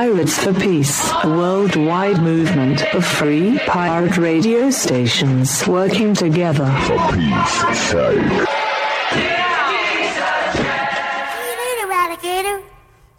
Pirates for Peace, a worldwide movement of free pirate radio stations working together for peace sake.